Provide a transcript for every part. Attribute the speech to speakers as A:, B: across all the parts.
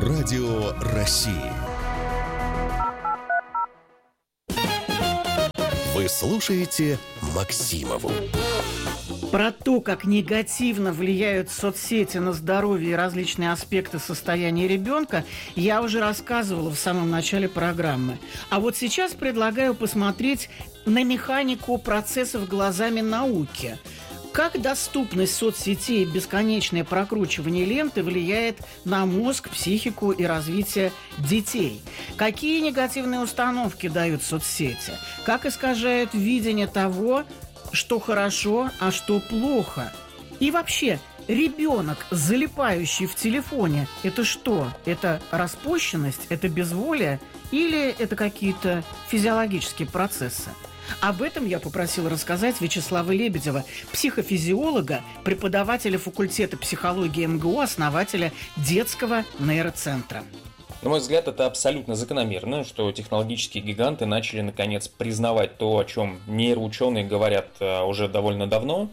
A: Радио России. Вы слушаете Максимову.
B: Про то, как негативно влияют соцсети на здоровье и различные аспекты состояния ребенка, я уже рассказывала в самом начале программы. А вот сейчас предлагаю посмотреть на механику процессов глазами науки. Как доступность соцсетей и бесконечное прокручивание ленты влияет на мозг, психику и развитие детей? Какие негативные установки дают соцсети? Как искажают видение того, что хорошо, а что плохо? И вообще, ребенок, залипающий в телефоне, это что? Это распущенность, это безволие или это какие-то физиологические процессы? Об этом я попросила рассказать Вячеслава Лебедева, психофизиолога, преподавателя факультета психологии МГУ, основателя детского нейроцентра.
C: На мой взгляд, это абсолютно закономерно, что технологические гиганты начали наконец признавать то, о чем нейроученые говорят уже довольно давно.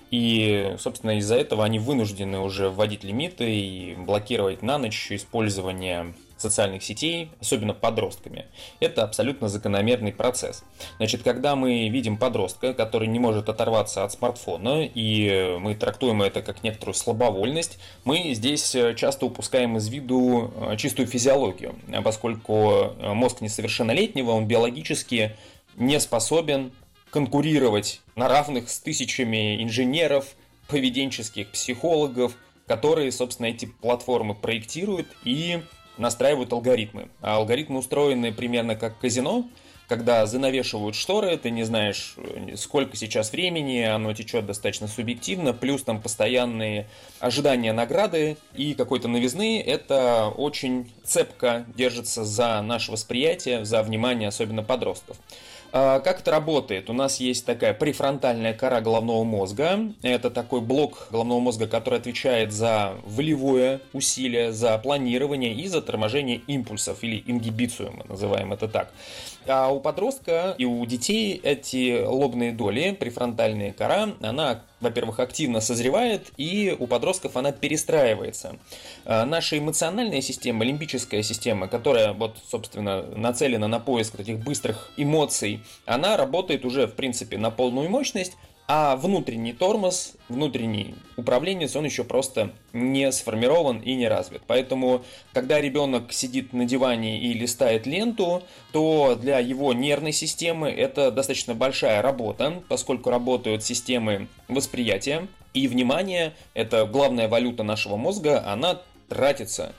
C: И, собственно, из-за этого они вынуждены уже вводить лимиты и блокировать на ночь использование социальных сетей, особенно подростками. Это абсолютно закономерный процесс. Значит, когда мы видим подростка, который не может оторваться от смартфона, и мы трактуем это как некоторую слабовольность, мы здесь часто упускаем из виду чистую физиологию, поскольку мозг несовершеннолетнего, он биологически не способен конкурировать на равных с тысячами инженеров, поведенческих психологов, которые, собственно, эти платформы проектируют и настраивают алгоритмы. А алгоритмы устроены примерно как казино, когда занавешивают шторы, ты не знаешь, сколько сейчас времени, оно течет достаточно субъективно, плюс там постоянные ожидания награды и какой-то новизны. Это очень цепко держится за наше восприятие, за внимание, особенно подростков. Как это работает? У нас есть такая префронтальная кора головного мозга. Это такой блок головного мозга, который отвечает за волевое усилие, за планирование и за торможение импульсов, или ингибицию, мы называем это так. А у подростка и у детей эти лобные доли, префронтальная кора, она, во-первых, активно созревает, и у подростков она перестраивается. Наша эмоциональная система, лимбическая система, которая, вот, собственно, нацелена на поиск этих быстрых эмоций, она работает уже, в принципе, на полную мощность, а внутренний тормоз, внутренний управленец, он еще просто не сформирован и не развит. Поэтому, когда ребенок сидит на диване и листает ленту, то для его нервной системы это достаточно большая работа, поскольку работают системы восприятия и внимания. Это главная валюта нашего мозга, она тратится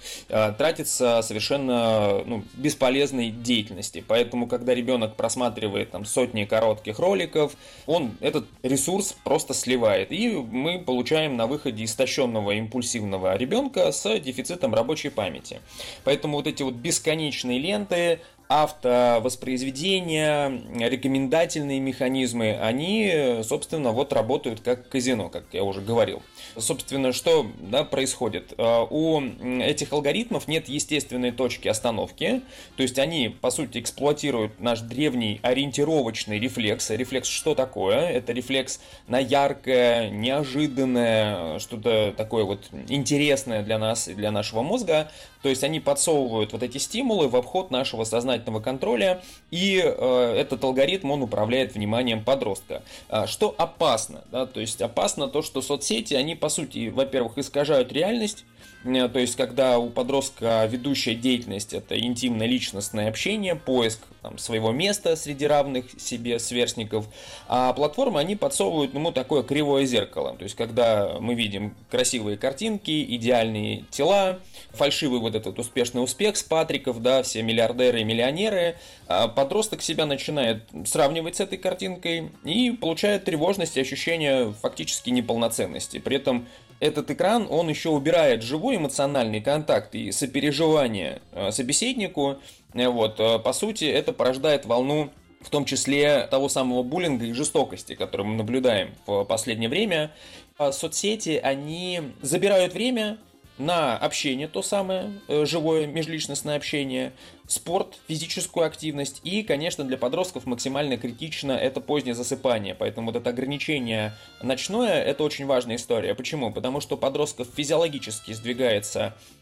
C: совершенно бесполезной деятельности. Поэтому, когда ребенок просматривает сотни коротких роликов, он этот ресурс просто сливает. И мы получаем на выходе истощенного импульсивного ребенка с дефицитом рабочей памяти. Поэтому вот эти вот бесконечные ленты, автовоспроизведения, рекомендательные механизмы, они, собственно, вот работают как казино, как я уже говорил. Собственно, что происходит? У этих алгоритмов нет естественной точки остановки, то есть они, по сути, эксплуатируют наш древний ориентировочный рефлекс. Рефлекс что такое? Это рефлекс на яркое, неожиданное, что-то такое вот интересное для нас и для нашего мозга. То есть они подсовывают вот эти стимулы в обход нашего сознательного контроля, и этот алгоритм, он управляет вниманием подростка. Что опасно? То есть опасно то, что соцсети, они, по сути, во-первых, искажают реальность. То есть, когда у подростка ведущая деятельность — это интимно-личностное общение, поиск своего места среди равных себе сверстников, а платформы, они подсовывают ему такое кривое зеркало. То есть, когда мы видим красивые картинки, идеальные тела, фальшивый вот этот успешный успех с Патриков, все миллиардеры и миллионеры, подросток себя начинает сравнивать с этой картинкой и получает тревожность и ощущение фактически неполноценности. При этом этот экран, он еще убирает живой эмоциональный контакт и сопереживание собеседнику. По сути, это порождает волну, в том числе того самого буллинга и жестокости, который мы наблюдаем в последнее время. Соцсети, они забирают время на общение, то самое живое межличностное общение, спорт, физическую активность и, конечно, для подростков максимально критично это позднее засыпание. Поэтому вот это ограничение ночное — это очень важная история. Почему? Потому что у подростков физиологически сдвигается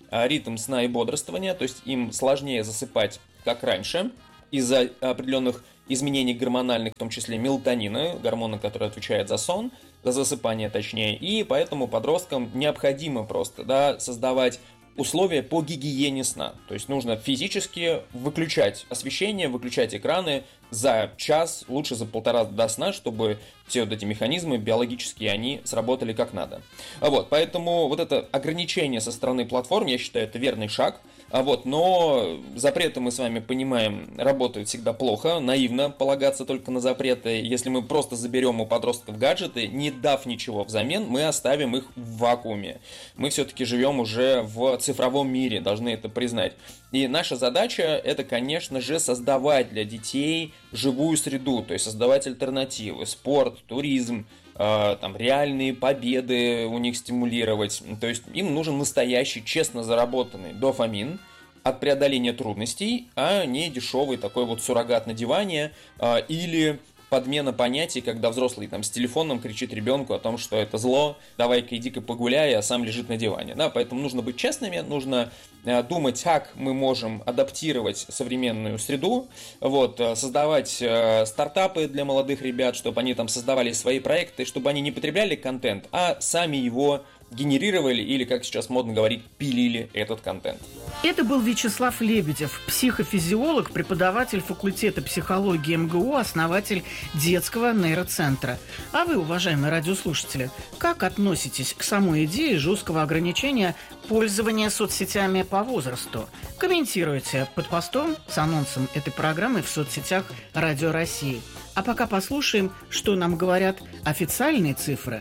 C: ритм сна и бодрствования, то есть им сложнее засыпать, как раньше, из-за определенных изменений гормональных, в том числе мелатонина, гормона, который отвечает за сон, за засыпание точнее, и поэтому подросткам необходимо просто создавать условия по гигиене сна. То есть нужно физически выключать освещение, выключать экраны за час, лучше за полтора до сна, чтобы все вот эти механизмы биологические, они сработали как надо. Поэтому вот это ограничение со стороны платформ, я считаю, это верный шаг. Но запреты, мы с вами понимаем, работают всегда плохо, наивно полагаться только на запреты. Если мы просто заберем у подростков гаджеты, не дав ничего взамен, мы оставим их в вакууме. Мы все-таки живем уже в цифровом мире, должны это признать. И наша задача — это, конечно же, создавать для детей живую среду, то есть создавать альтернативы, спорт, туризм, реальные победы у них стимулировать. То есть им нужен настоящий, честно заработанный дофамин от преодоления трудностей, а не дешевый такой вот суррогат на диване или подмена понятий, когда взрослый с телефоном кричит ребенку о том, что это зло, давай-ка иди-ка погуляй, а сам лежит на диване. Поэтому нужно быть честными, нужно думать, как мы можем адаптировать современную среду, создавать стартапы для молодых ребят, чтобы они создавали свои проекты, чтобы они не потребляли контент, а сами его генерировали или, как сейчас модно говорить, пилили этот контент.
B: Это был Вячеслав Лебедев, психофизиолог, преподаватель факультета психологии МГУ, основатель детского нейроцентра. А вы, уважаемые радиослушатели, как относитесь к самой идее жесткого ограничения пользования соцсетями по возрасту? Комментируйте под постом с анонсом этой программы в соцсетях Радио России. А пока послушаем, что нам говорят официальные цифры.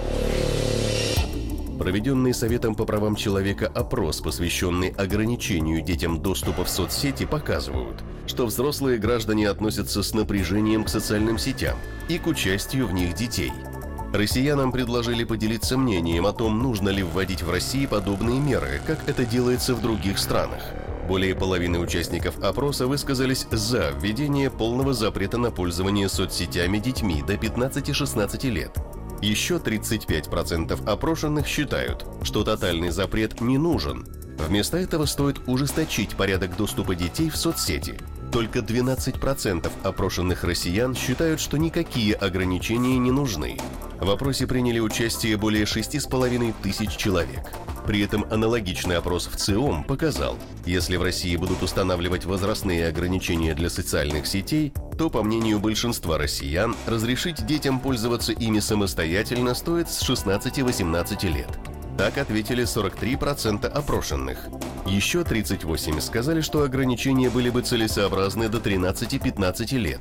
A: Проведенный Советом по правам человека опрос, посвященный ограничению детям доступа в соцсети, показывают, что взрослые граждане относятся с напряжением к социальным сетям и к участию в них детей. Россиянам предложили поделиться мнением о том, нужно ли вводить в России подобные меры, как это делается в других странах. Более половины участников опроса высказались за введение полного запрета на пользование соцсетями детьми до 15-16 лет. Еще 35% опрошенных считают, что тотальный запрет не нужен. Вместо этого стоит ужесточить порядок доступа детей в соцсети. Только 12% опрошенных россиян считают, что никакие ограничения не нужны. В опросе приняли участие более 6,5 тысяч человек. При этом аналогичный опрос в ЦИОМ показал, если в России будут устанавливать возрастные ограничения для социальных сетей, то, по мнению большинства россиян, разрешить детям пользоваться ими самостоятельно стоит с 16-18 лет. Так ответили 43% опрошенных. Еще 38% сказали, что ограничения были бы целесообразны до 13-15 лет.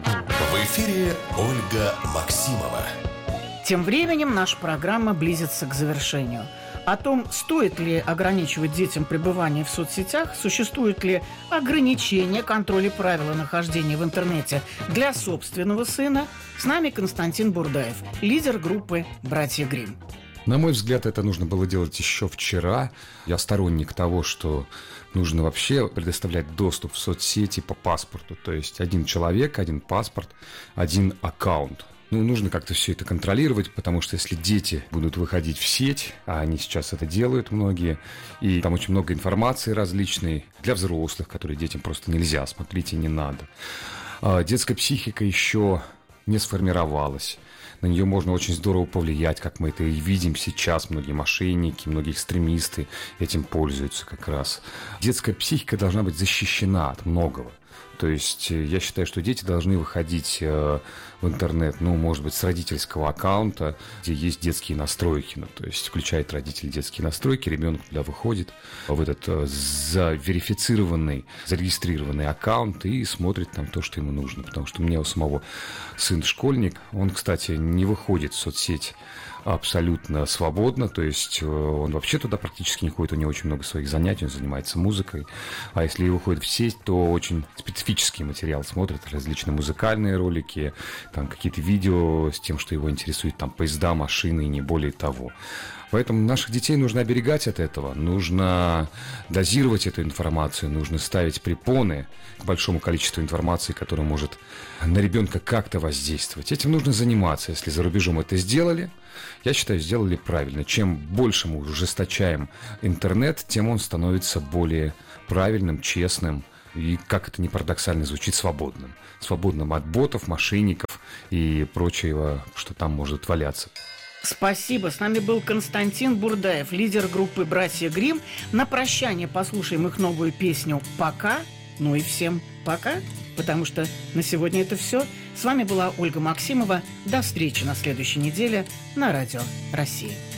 A: В эфире Ольга Максимова.
B: Тем временем наша программа близится к завершению. О том, стоит ли ограничивать детям пребывание в соцсетях, существуют ли ограничения, контроль и правила нахождения в интернете для собственного сына, с нами Константин Бурдаев, лидер группы «Братья Гримм».
D: На мой взгляд, это нужно было делать еще вчера. Я сторонник того, что нужно вообще предоставлять доступ в соцсети по паспорту. То есть один человек, один паспорт, один аккаунт. Нужно как-то все это контролировать, потому что если дети будут выходить в сеть, а они сейчас это делают многие, и там очень много информации различной для взрослых, которые детям просто нельзя, смотрите, не надо. Детская психика еще не сформировалась. На нее можно очень здорово повлиять, как мы это и видим сейчас. Многие мошенники, многие экстремисты этим пользуются как раз. Детская психика должна быть защищена от многого. То есть я считаю, что дети должны выходить в интернет, может быть, с родительского аккаунта, где есть детские настройки. То есть включает родитель детские настройки, ребенок туда выходит в этот заверифицированный, зарегистрированный аккаунт и смотрит там то, что ему нужно. Потому что у меня у самого сын школьник, он, кстати, не выходит в соцсеть абсолютно свободно, то есть он вообще туда практически не ходит, у него очень много своих занятий, он занимается музыкой, а если выходит в сеть, то очень специфический материал смотрит, различные музыкальные ролики, там какие-то видео с тем, что его интересует, там поезда, машины и не более того. Поэтому наших детей нужно оберегать от этого, нужно дозировать эту информацию, нужно ставить препоны к большому количеству информации, которая может на ребенка как-то воздействовать. Этим нужно заниматься. Если за рубежом это сделали, я считаю, сделали правильно. Чем больше мы ужесточаем интернет, тем он становится более правильным, честным и, как это ни парадоксально звучит, свободным. Свободным от ботов, мошенников и прочего, что там может валяться.
B: Спасибо. С нами был Константин Бурдаев, лидер группы «Братья Гримм». На прощание послушаем их новую песню «Пока». Ну и всем пока, потому что на сегодня это все. С вами была Ольга Максимова. До встречи на следующей неделе на Радио России.